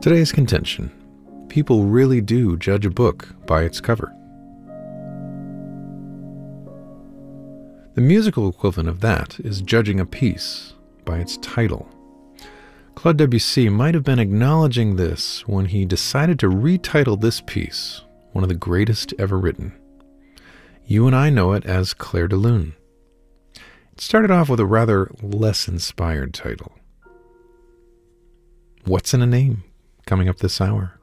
Today's contention: people really do judge a book by its cover. The musical equivalent of that is judging a piece by its title. Claude Debussy might have been acknowledging this when he decided to retitle this piece, one of the greatest ever written. You and I know it as Clair de Lune. It started off with a rather less inspired title. What's in a Name? Coming up this hour.